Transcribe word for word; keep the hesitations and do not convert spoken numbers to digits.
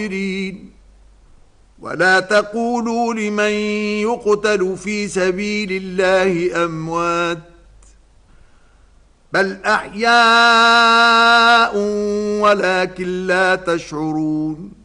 ولا تقولوا لمن يقتل في سبيل الله أموات بل أحياء ولكن لا تشعرون